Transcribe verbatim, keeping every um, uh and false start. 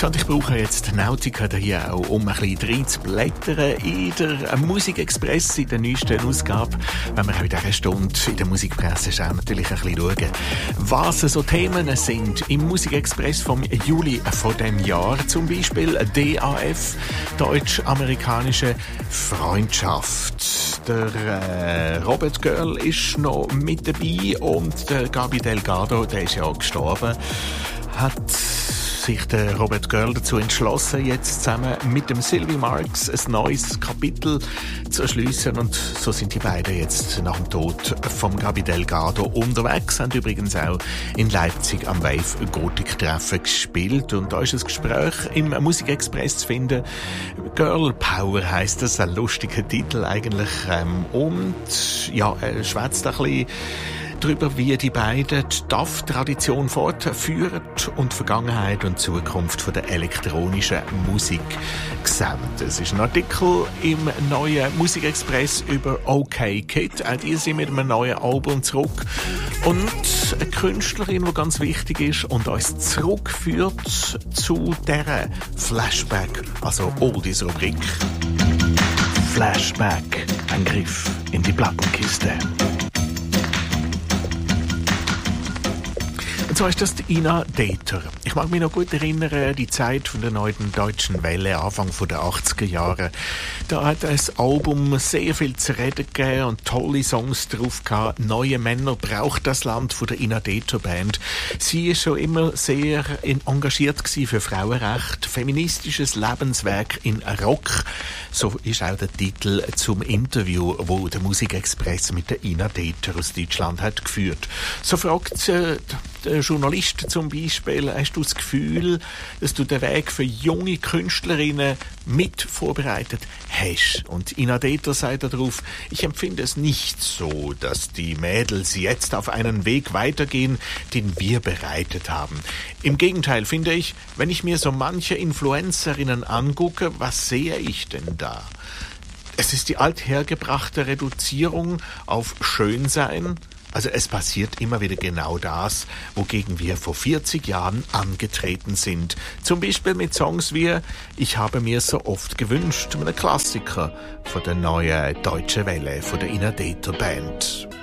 So, und ich brauche jetzt Nautica hier auch, um ein bisschen reinzublättern in der Musikexpress, in der neuesten Ausgabe. Wenn wir auch in dieser Stunde in der Musikpresse schauen, natürlich ein bisschen schauen, was so Themen sind im Musikexpress vom Juli von dem Jahr. Zum Beispiel D A F, Deutsch-Amerikanische Freundschaft. Der äh, Robert Girl ist noch mit dabei und der Gabi Delgado, der ist ja auch gestorben, hat sich der Robert Girl dazu entschlossen, jetzt zusammen mit dem Sylvie Marks ein neues Kapitel zu erschliessen. Und so sind die beiden jetzt nach dem Tod vom Gabi Delgado unterwegs, haben übrigens auch in Leipzig am Wave Gothic Treffen gespielt. Und da ist ein Gespräch im Musikexpress zu finden. Girl Power heisst das, ein lustiger Titel eigentlich. Und ja, er schwätzt ein bisschen darüber, wie die beiden die D A F-Tradition fortführen und Vergangenheit und Zukunft von der elektronischen Musik sehen. Es ist ein Artikel im neuen Musikexpress über OK Kid. Auch die sind mit einem neuen Album zurück. Und eine Künstlerin, die ganz wichtig ist und uns zurückführt zu dieser Flashback, also Oldies-Rubrik. Flashback, ein Griff in die Plattenkiste. Und so ist das die Ina Dater. Ich mag mich noch gut erinnern, die Zeit von der neuen deutschen Welle, Anfang der achtziger Jahre. Da hat das Album sehr viel zu reden gegeben und tolle Songs drauf gehabt. Neue Männer braucht das Land von der Ina Dater Band. Sie ist schon immer sehr engagiert gewesen für Frauenrecht, feministisches Lebenswerk in Rock. So ist auch der Titel zum Interview, wo der Musikexpress mit der Ina Dater aus Deutschland hat geführt. So fragt äh, der Journalist zum Beispiel, hast du das Gefühl, dass du den Weg für junge Künstlerinnen mit vorbereitet hast? Und Ina Dater sagt darauf, ich empfinde es nicht so, dass die Mädels jetzt auf einen Weg weitergehen, den wir bereitet haben. Im Gegenteil finde ich, wenn ich mir so manche Influencerinnen angucke, was sehe ich denn da? Es ist die althergebrachte Reduzierung auf Schönsein. Also es passiert immer wieder genau das, wogegen wir vor vierzig Jahren angetreten sind. Zum Beispiel mit Songs wie Ich habe mir so oft gewünscht, einem Klassiker von der neuen Deutsche Welle, von der Ina Dater Band.